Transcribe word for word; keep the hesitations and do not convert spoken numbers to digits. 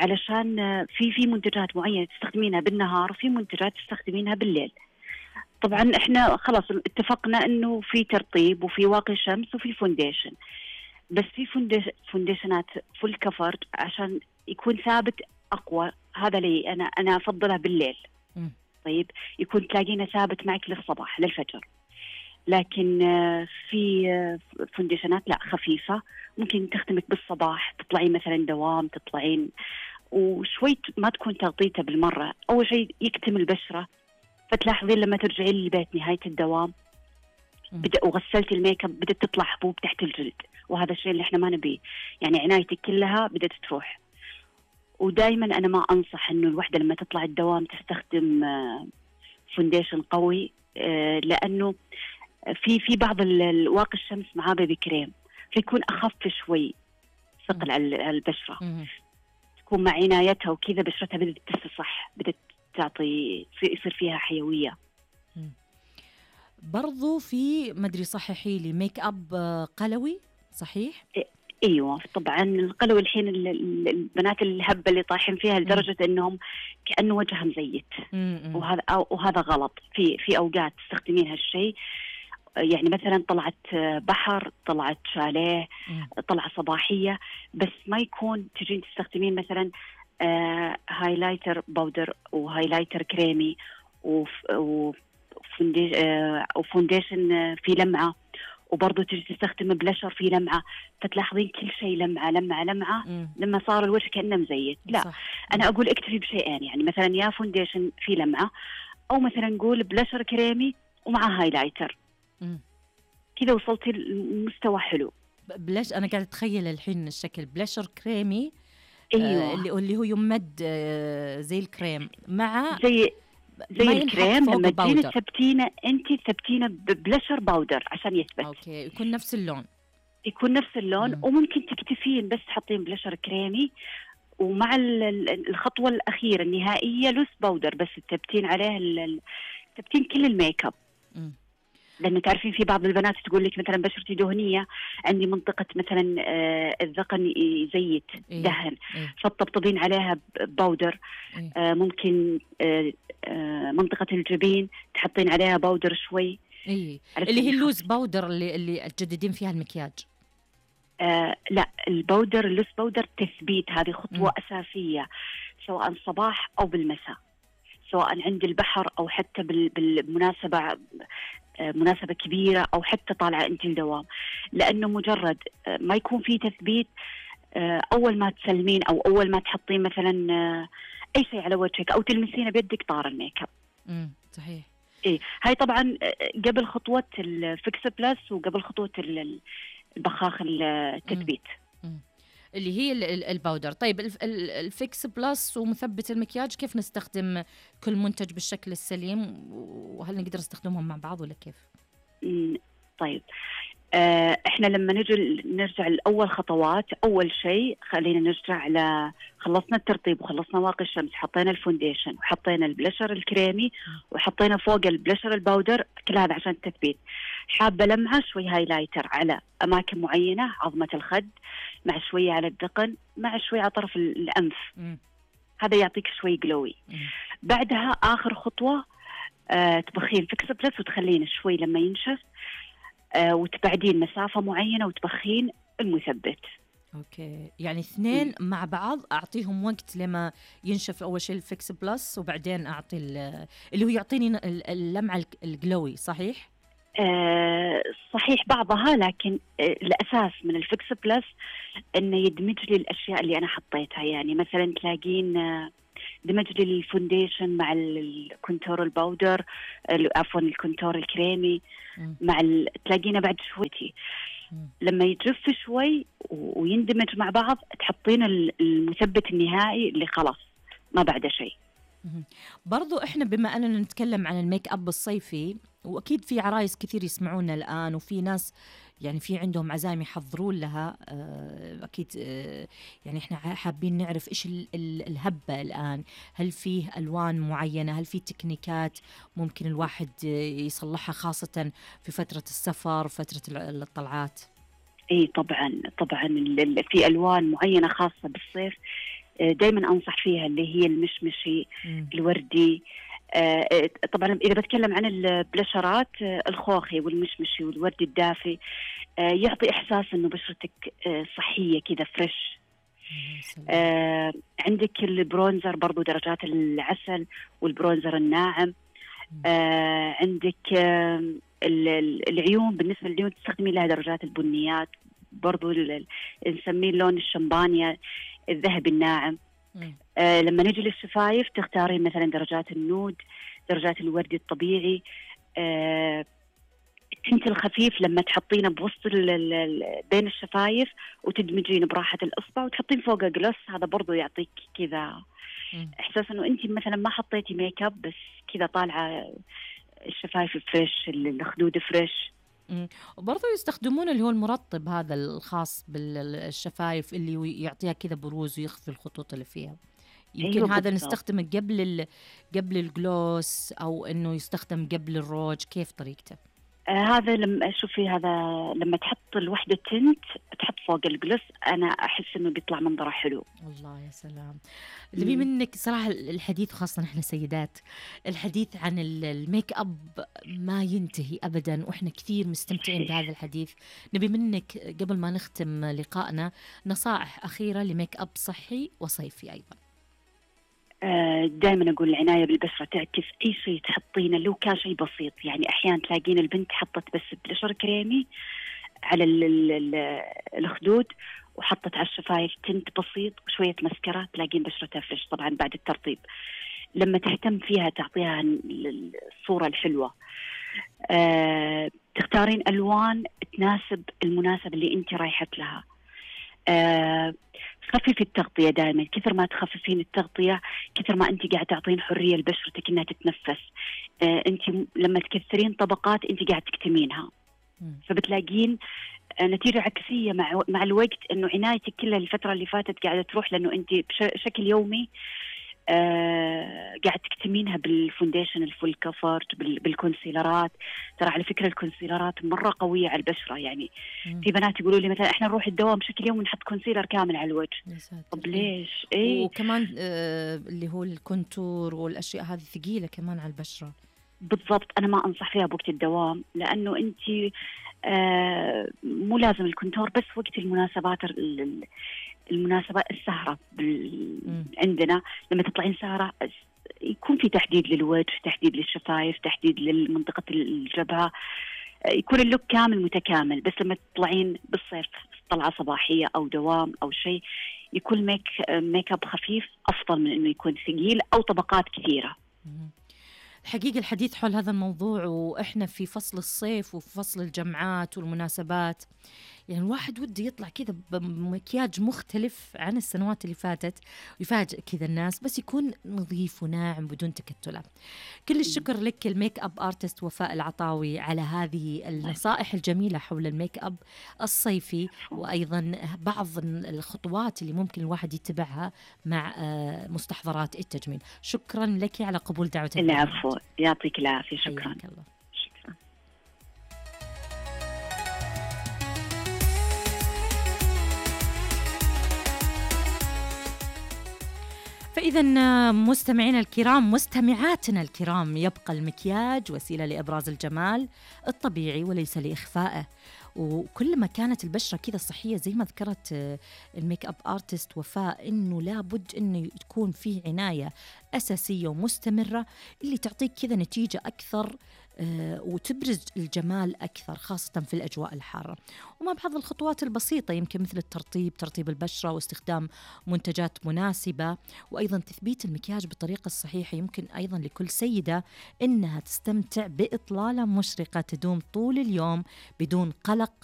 علشان في في منتجات معينة تستخدمينها بالنهار وفي منتجات تستخدمينها بالليل. طبعا احنا خلاص اتفقنا انه في ترطيب وفي واقي شمس وفي فونديشن، بس في فونديش فونديشنات فول كفر عشان يكون ثابت اقوى، هذا لي انا انا افضلها بالليل. م. طيب يكون تلاقينه ثابت معك للصباح للفجر. لكن في فونديشنات لا خفيفة ممكن تختمك بالصباح، تطلعين مثلا دوام تطلعين وشوي ما تكون تغطيته بالمرة. أول شيء يكتم البشرة، فتلاحظين لما ترجعين للبيت نهاية الدوام بدأ وغسلت الميك اب بدأت تطلع حبوب تحت الجلد، وهذا الشيء اللي احنا ما نبيه. يعني عنايتك كلها بدأت تروح. ودائما أنا ما أنصح إنه الوحدة لما تطلع الدوام تستخدم فونديشن قوي، لأنه في في بعض الواقي الشمس معاه بيبي كريم فيكون أخف شوي ثقل على البشرة، تكون مع عنايتها وكذا بشرتها بدأت تستصح، بدأت تعطي يصير فيها حيوية. برضو في مدري صححي لي ميك اب قلوي صحيح؟ ايوه طبعا القلوي الحين البنات الهبه اللي طايحين فيها لدرجه انهم كانه وجهها مزيت، وهذا وهذا غلط. في في اوقات تستخدمين هالشيء، يعني مثلا طلعت بحر، طلعت شاليه، طلعة صباحيه، بس ما يكون تجين تستخدمين مثلا آه هايلايتر باودر وهايلايتر كريمي وفونديشن في لمعه، وبرضه تجي تستخدم بلشر في لمعة، فتلاحظين كل شيء لمعة لمعة لمعة مم. لما صار الوجه كأنه مزيت. لا صح. أنا أقول اكتفي بشيئين، يعني مثلا يا فونديشن في لمعة، أو مثلا نقول بلشر كريمي ومع هايلايتر، كذا وصلتي لمستوى حلو. بلاش أنا قاعدة أتخيل الحين الشكل بلشر كريمي. أيوة. آه اللي اللي هو يمد آه زي الكريم مع زي زي الكريم لما تجين الباودر. تثبتينه انت تثبتينه ببلشر باودر عشان يثبت. اوكي يكون نفس اللون. يكون نفس اللون. مم. وممكن تكتفين بس تحطين بلشر كريمي، ومع الخطوه الاخيره النهائيه لوس باودر بس تثبتين عليه تثبتين كل الميك اب. مم. لأنه تعرفين في بعض البنات تقول لك مثلا بشرتي دهنية، عندي منطقة مثلا آه الذقن يزيت إيه؟ دهن، إيه؟ فتطبطبين عليها باودر. إيه؟ آه ممكن آه آه منطقة الجبين تحطين عليها باودر شوي. إيه؟ اللي هي اللوز باودر اللي اللي تجددين فيها المكياج. آه لا الباودر اللوز باودر تثبيت، هذه خطوة م. أساسية سواء صباح أو بالمساء، سواء عند البحر أو حتى بالمناسبة مناسبة كبيرة أو حتى طالعة أنت الدوام، لأنه مجرد ما يكون في تثبيت أول ما تسلمين أو أول ما تحطين مثلا أي شيء على وجهك أو تلمسينه بيدك طار الميك اب. امم صحيح. إيه هاي طبعا قبل خطوة الفيكس بلس وقبل خطوة البخاخ التثبيت. مم. اللي هي الباودر. طيب الفيكس بلس ومثبت المكياج كيف نستخدم كل منتج بالشكل السليم، وهل نقدر نستخدمهم مع بعض ولا كيف؟ طيب آه احنا لما نجي نرجع لأول خطوات، أول شيء خلينا نرجع ل خلصنا الترطيب وخلصنا واقي الشمس، حطينا الفونديشن وحطينا البلشر الكريمي وحطينا فوق البلشر الباودر، كل هذا عشان التثبيت. حابة لمعة شوي هايلايتر على أماكن معينة، عظمة الخد مع شوية على الذقن مع شوية على طرف الأنف. م. هذا يعطيك شوي جلوي. م. بعدها آخر خطوة آه تبخين فيكس بلس وتخلين شوي لما ينشف، آه وتبعدين مسافة معينة وتبخين المثبت. اوكي يعني اثنين م. مع بعض اعطيهم وقت لما ينشف اول شيء الفيكس بلس وبعدين اعطي اللي هو يعطيني اللمعة الجلوي صحيح؟ آه صحيح بعضها، لكن آه الأساس من الفيكس بلس إنه يدمج لي الأشياء اللي أنا حطيتها. يعني مثلا تلاقين آه دمج لي الفونديشن مع الكونتور الباودر، عفوا الكونتور الكريمي م. مع تلاقينا بعد شويتي لما يجف شوي ويندمج مع بعض تحطين المثبت النهائي اللي خلاص ما بعد شيء. برضو احنا بما اننا نتكلم عن الميك اب الصيفي، واكيد في عرايس كثير يسمعونا الان وفي ناس يعني في عندهم عزايم يحضرون لها، اكيد يعني احنا حابين نعرف ايش الهبة الان، هل فيه الوان معينة، هل في تكنيكات ممكن الواحد يصلحها خاصة في فترة السفر فترة الطلعات؟ اي طبعا طبعا في الوان معينة خاصة بالصيف. دائما أنصح فيها اللي هي المشمشي، مم. الوردي. آه، طبعا إذا بتكلم عن البلشرات، آه، الخوخي والمشمشي والوردي الدافي آه، يعطي إحساس إنه بشرتك آه، صحية كذا فريش. يا سلام. آه، عندك البرونزر برضو درجات العسل والبرونزر الناعم. آه، عندك آه، ال- ال- العيون، بالنسبة للعيون تستخدمي لها درجات البنيات برضو، ال- ال- نسميه اللون الشمبانيا الذهبي الناعم. مم. آه، لما نجي للشفايف تختارين مثلا درجات النود، درجات الوردي الطبيعي. آه، التنت الخفيف لما تحطينه بوسط ال- ال- ال- بين الشفايف وتدمجين براحة الإصبع وتحطين فوقه جلوس، هذا برضو يعطيك كذا مم. إحساس إنه أنت مثلا ما حطيتي ميك اب، بس كذا طالعة الشفايف فريش، ال- الخدود فريش. مم. وبرضه يستخدمون اللي هو المرطب هذا الخاص بالشفايف اللي يعطيها كذا بروز ويخفي الخطوط اللي فيها. يمكن أيوه هذا بالضبط. نستخدمه قبل ال... قبل الجلوس، او انه يستخدم قبل الروج، كيف طريقته؟ آه هذا لما شوفي، هذا لما تحط الوحدة تنت تحط فوق الجلوس، أنا أحس إنه بيطلع منظره حلو. الله يا سلام. نبي منك صراحة الحديث، خاصة احنا سيدات، الحديث عن ال- الميك اب ما ينتهي ابدا، واحنا كثير مستمتعين بهذا الحديث. نبي منك قبل ما نختم لقائنا نصائح أخيرة لميك اب صحي وصيفي ايضا. آه دائما أقول العناية بالبشرة تعكس أي شيء تحطينه، لو كان شيء بسيط. يعني أحيانا تلاقين البنت حطت بس بلشر كريمي على ال ال ال الخدود، وحطت على الشفايف تنت بسيط وشوية مسكرة، تلاقين بشرتها فريش طبعا بعد الترطيب. لما تهتم فيها تعطيها ال- الصورة الحلوة. آه تختارين ألوان تناسب المناسبة اللي أنت رايحت لها. آه خففي التغطية دائما، كثر ما تخففين التغطية كثر ما أنت قاعد تعطين حرية لبشرتك إنها تتنفس. آه أنت م- لما تكثرين طبقات أنت قاعد تكتمينها، مم. فبتلاقين آه، نتيجة عكسية مع مع الوقت، إنه عنايتك كلها الفترة اللي فاتت قاعدة تروح، لأنه أنت بشكل يومي آه قاعد تكتمينها بالفونديشن الفول كفرت، بال- بالكونسيلرات. ترى على فكرة الكونسيلرات مرة قوية على البشرة. يعني مم. في بنات يقولوا لي مثلا إحنا نروح الدوام بشكل يومي نحط كونسيلر كامل على الوجه. يا ساتر. طب إيه. ليش؟ إيه وكمان آه اللي هو الكونتور والاشياء هذه ثقيلة كمان على البشرة. بالضبط، أنا ما أنصح فيها بوقت الدوام، لأنه أنت آه مو لازم الكونتور، بس وقت المناسبات ال- ال- المناسبات السهرة بال... مم. عندنا لما تطلعين سهرة يكون في تحديد للوجه، تحديد للشفايف، تحديد لمنطقة الجبهة، يكون اللوك كامل متكامل. بس لما تطلعين بالصيف طلعة صباحية أو دوام أو شيء، يكون ميك ميك اب خفيف أفضل من إنه يكون ثقيل أو طبقات كثيرة. مم. الحقيقة الحديث حول هذا الموضوع وإحنا في فصل الصيف وفي فصل الجمعات والمناسبات، يعني الواحد وده يطلع كذا بمكياج مختلف عن السنوات اللي فاتت ويفاجئ كذا الناس، بس يكون نظيف وناعم بدون تكتلات. كل الشكر لك الميك اب ارتست وفاء العطاوي على هذه النصائح الجميلة حول الميك اب الصيفي، وأيضا بعض الخطوات اللي ممكن الواحد يتبعها مع آه، مستحضرات التجميل. شكرا لك على قبول دعوة البرنامج. العفو، يعطيك العافية. شكرا. حياك الله. شكرا. فإذا مستمعينا الكرام، مستمعاتنا الكرام، يبقى المكياج وسيلة لإبراز الجمال الطبيعي وليس لإخفائه. وكل ما كانت البشرة كذا صحية زي ما ذكرت آه، الميك اب ارتست وفاء، إنه لابد إنه تكون فيه عناية أساسية ومستمرة اللي تعطيك كذا نتيجة أكثر آه، وتبرز الجمال أكثر، خاصة في الأجواء الحارة. ومع بعض الخطوات البسيطة يمكن مثل الترطيب، ترطيب البشرة واستخدام منتجات مناسبة، وأيضا تثبيت المكياج بالطريقة الصحيحة. يمكن أيضا لكل سيدة إنها تستمتع بإطلالة مشرقة تدوم طول اليوم بدون قلق